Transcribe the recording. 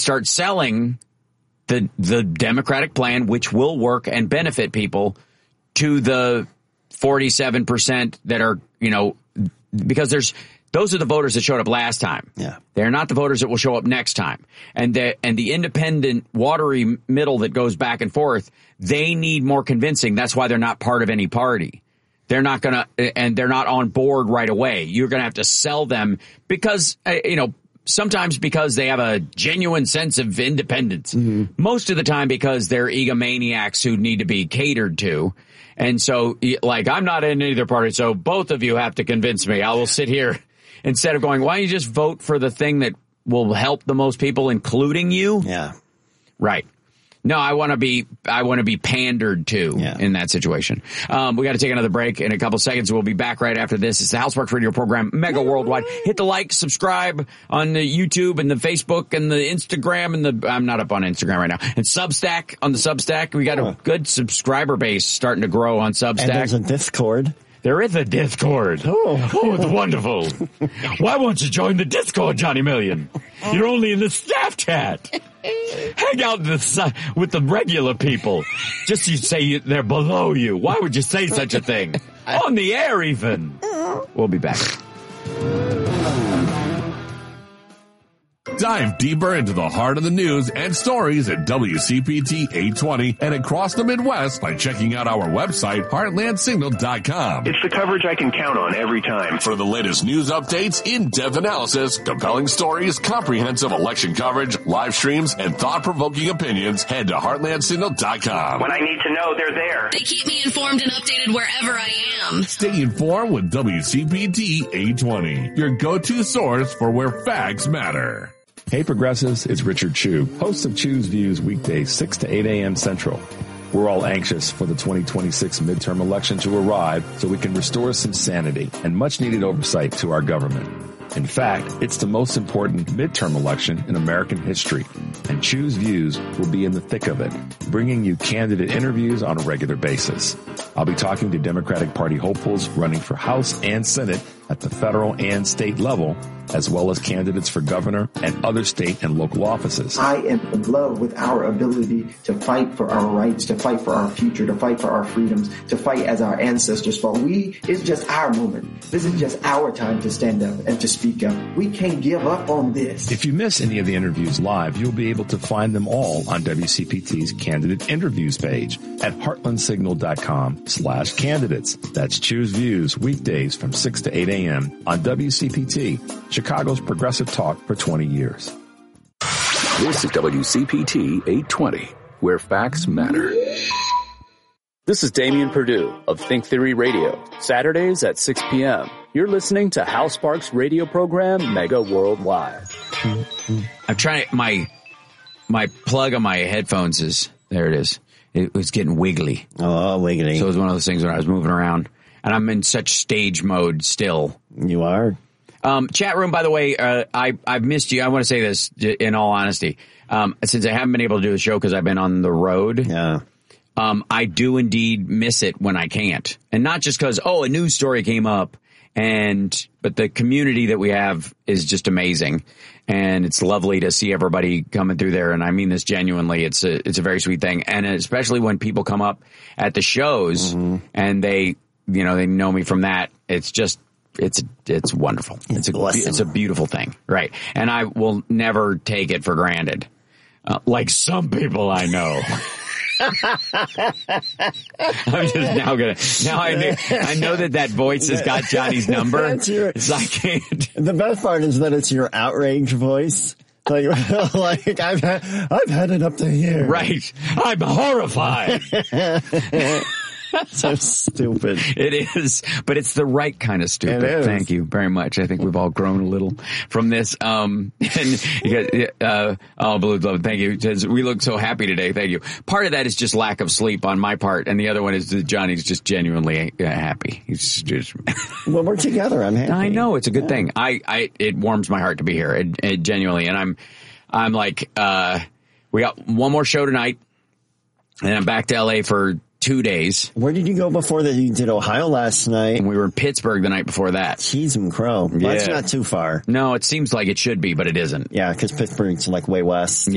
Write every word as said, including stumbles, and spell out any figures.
start selling the the Democratic plan, which will work and benefit people, to the forty-seven percent that are, you know, because there's those are the voters that showed up last time. Yeah. They're not the voters that will show up next time. And the, and the independent, watery middle that goes back and forth, they need more convincing. That's why they're not part of any party. They're not going to, and they're not on board right away. You're going to have to sell them because, uh, you know, sometimes because they have a genuine sense of independence. Mm-hmm. Most of the time because they're egomaniacs who need to be catered to. And so, like, I'm not in either party, so both of you have to convince me. I will sit here instead of going, why don't you just vote for the thing that will help the most people, including you? Yeah. Right. No, I want to be I want to be pandered to yeah. in that situation. Um, we got to take another break in a couple seconds. We'll be back right after this. It's the Houseworks Radio program, Mega Worldwide. Hit the like, subscribe on the YouTube and the Facebook and the Instagram and the I'm not up on Instagram right now. And Substack on the Substack. We got a good subscriber base starting to grow on Substack. And there's a Discord. There is a Discord. Oh, oh it's wonderful. Why won't you join the Discord, Johnny Million? You're only in the staff chat. Hang out the, with the regular people. Just you say they're below you. Why would you say such a thing? On the air, even. We'll be back. Dive deeper into the heart of the news and stories at W C P T eight twenty and across the Midwest by checking out our website, heartland signal dot com. It's the coverage I can count on every time. For the latest news updates, in-depth analysis, compelling stories, comprehensive election coverage, live streams, and thought-provoking opinions, head to heartland signal dot com. When I need to know, they're there. They keep me informed and updated wherever I am. Stay informed with W C P T eight twenty, your go-to source for where facts matter. Hey Progressives, it's Richard Chu, host of Chu's Views weekdays six to eight a.m. Central. We're all anxious for the twenty twenty-six midterm election to arrive so we can restore some sanity and much needed oversight to our government. In fact, it's the most important midterm election in American history, and Chu's Views will be in the thick of it, bringing you candidate interviews on a regular basis. I'll be talking to Democratic Party hopefuls running for House and Senate at the federal and state level, as well as candidates for governor and other state and local offices. I am in love with our ability to fight for our rights, to fight for our future, to fight for our freedoms, to fight as our ancestors fought. We, it's just our moment. This is just our time to stand up and to speak up. We can't give up on this. If you miss any of the interviews live, you'll be able to find them all on W C P T's candidate interviews page at heartland signal dot com slash candidates. That's Choose Views weekdays from six to eight a.m. on W C P T, Chicago's progressive talk for twenty years. This is W C P T eight twenty, where facts matter. This is Damian Perdue of Think Theory Radio, Saturdays at six p.m. You're listening to Hal Sparks' radio program, Mega Worldwide. I'm trying to, my, my plug on my headphones is, there it is. It was getting wiggly. Oh, wiggly. So it was one of those things when I was moving around. And I'm in such stage mode still. You are? Um, chat room, by the way, uh, I, I've missed you. I want to say this in all honesty. Um, since I haven't been able to do the show because I've been on the road. Yeah. Um, I do indeed miss it when I can't. And not just because, oh, a news story came up. And, but the community that we have is just amazing. And it's lovely to see everybody coming through there. And I mean this genuinely. It's a, it's a very sweet thing. And especially when people come up at the shows mm-hmm. and they, you know, they know me from that. It's just, it's, it's wonderful. It's, it's a, awesome. It's a beautiful thing. Right. And I will never take it for granted. Uh, like some people I know. I'm just now gonna, now I know, I know that that voice has got Johnny's number. Your, so I can't. The best part is that it's your outrage voice. Like, like I've had, I've had it up to here. Right. I'm horrified. So stupid. It is, but it's the right kind of stupid. It is. Thank you very much. I think we've all grown a little from this. Um, and you got, uh, oh, Blue Glove, thank you. We look so happy today. Thank you. Part of that is just lack of sleep on my part, and the other one is that Johnny's just genuinely uh, happy. He's just. Well, we're together. I'm happy. I know it's a good yeah. thing. I, I, it warms my heart to be here. It, it genuinely, and I'm, I'm like, uh, we got one more show tonight, and I'm back to L A for two days. Where did you go before that? You did Ohio last night. And we were in Pittsburgh the night before that. Cheese and Crow. Yeah. That's not too far. No, it seems like it should be, but it isn't. Yeah, because Pittsburgh's like way west.